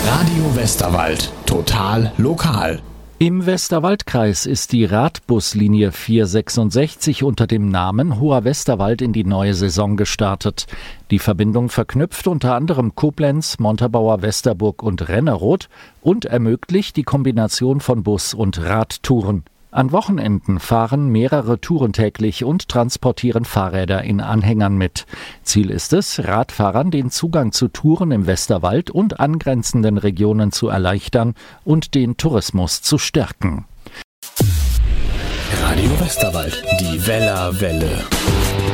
Radio Westerwald. Total lokal. Im Westerwaldkreis ist die Radbuslinie 466 unter dem Namen Hoher Westerwald in die neue Saison gestartet. Die Verbindung verknüpft unter anderem Koblenz, Montabaur, Westerburg und Renneroth und ermöglicht die Kombination von Bus- und Radtouren. An Wochenenden fahren mehrere Touren täglich und transportieren Fahrräder in Anhängern mit. Ziel ist es, Radfahrern den Zugang zu Touren im Westerwald und angrenzenden Regionen zu erleichtern und den Tourismus zu stärken. Radio Westerwald, die Wellerwelle.